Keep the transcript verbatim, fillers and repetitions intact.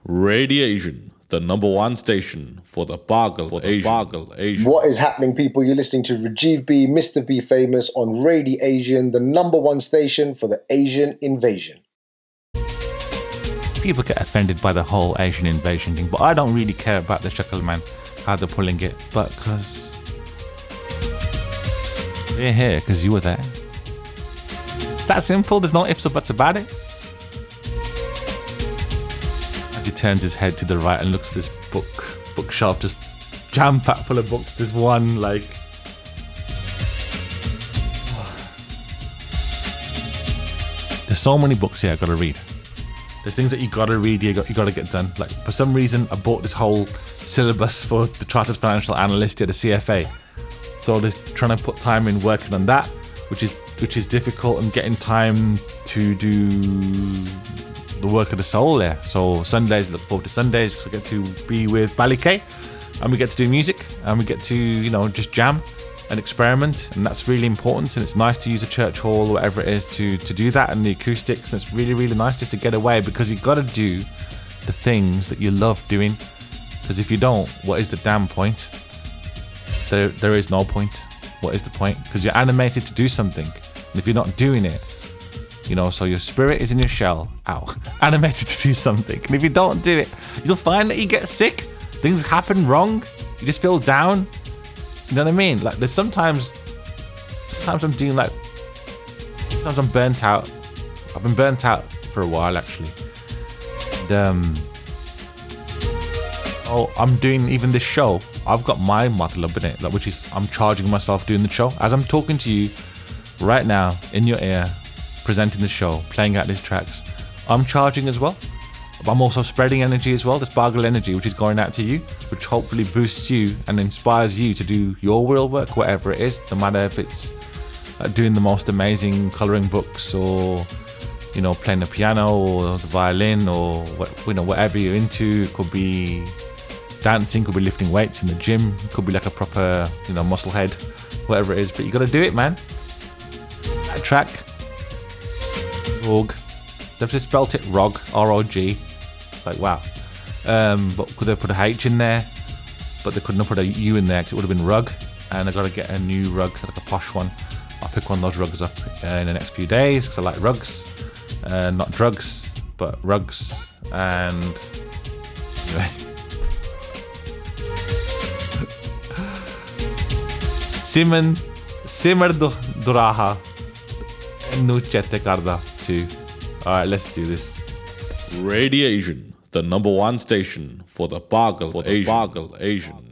Radiation, the number one station for the Bagal for Asian. Bagal Asian. What is happening, people? You're listening to Rajiv B, Mister B Famous on Radiation, the number one station for the Asian invasion. People get offended by the whole Asian invasion thing, but I don't really care about the Shakal Man, how they're pulling it, but because we're here, because you were there. It's that simple, there's no ifs or buts about it. As he turns his head to the right and looks at this book bookshelf, just jam-packed full of books, there's one like... There's so many books here I've got to read. There's things that you gotta read, you got you gotta get done. Like for some reason, I bought this whole syllabus for the Chartered Financial Analyst at the C F A. So just trying to put time in working on that, which is which is difficult, and getting time to do the work of the soul there. So Sundays, look forward to Sundays because I get to be with Ballycay, and we get to do music, and we get to you know just jam and experiment, and that's really important. And it's nice to use a church hall or whatever it is to to do that, and the acoustics, and it's really really nice just to get away, because you've got to do the things that you love doing, because if you don't, what is the damn point? There there is no point. What is the point? Because you're animated to do something, and if you're not doing it, you know, so your spirit is in your shell, ow, animated to do something, and if you don't do it, you'll find that you get sick, things happen wrong, you just feel down. You know what I mean? Like there's sometimes, sometimes I'm doing like, sometimes I'm burnt out. I've been burnt out for a while actually. And, um, oh, I'm doing even this show. I've got my matlab in it, like, which is I'm charging myself doing the show. As I'm talking to you right now in your ear, presenting the show, playing out these tracks, I'm charging as well. I'm also spreading energy as well, this Bagal energy, which is going out to you, which hopefully boosts you and inspires you to do your real work, whatever it is, no matter if it's like doing the most amazing colouring books, or you know playing the piano or the violin, or what, you know whatever you're into. It could be dancing, could be lifting weights in the gym, it could be like a proper you know muscle head, whatever it is. But you got to do it, man. That track, Rog, they've just spelt it Rog, R O G. Like wow, um, but could they put a H in there? But they couldn't have put a U in there because it would have been rug, and I got to get a new rug, like a posh one. I'll pick one of those rugs up uh, in the next few days because I like rugs, uh, not drugs, but rugs. And anyway, Simon Simmer Duraha Nuchete Karda too. All right, let's do this. Radiation, the number one station for the Bagal for Asian. Bagal Asian.